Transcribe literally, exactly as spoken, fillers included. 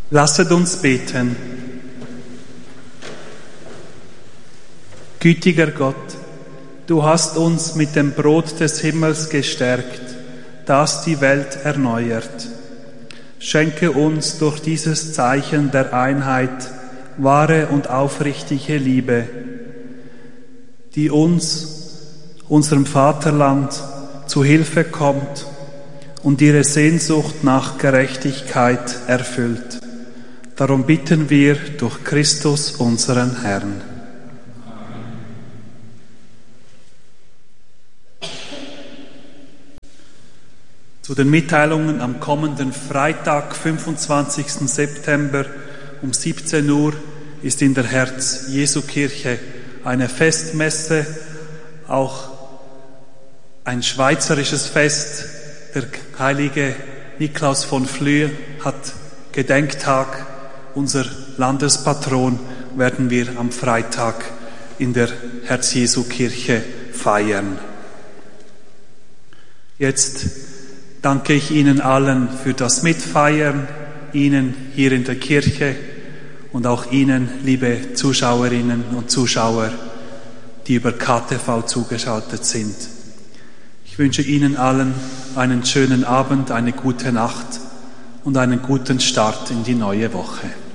Lasset uns beten. Gütiger Gott, du hast uns mit dem Brot des Himmels gestärkt, das die Welt erneuert. Schenke uns durch dieses Zeichen der Einheit wahre und aufrichtige Liebe, die uns, unserem Vaterland, zu Hilfe kommt und ihre Sehnsucht nach Gerechtigkeit erfüllt. Darum bitten wir durch Christus, unseren Herrn. Zu den Mitteilungen am kommenden Freitag, fünfundzwanzigsten September um siebzehn Uhr ist in der Herz-Jesu-Kirche eine Festmesse, auch ein schweizerisches Fest. Der heilige Niklaus von Flüe hat Gedenktag. Unser Landespatron werden wir am Freitag in der Herz-Jesu-Kirche feiern. Jetzt danke ich Ihnen allen für das Mitfeiern, Ihnen hier in der Kirche und auch Ihnen, liebe Zuschauerinnen und Zuschauer, die über K T V zugeschaltet sind. Ich wünsche Ihnen allen einen schönen Abend, eine gute Nacht und einen guten Start in die neue Woche.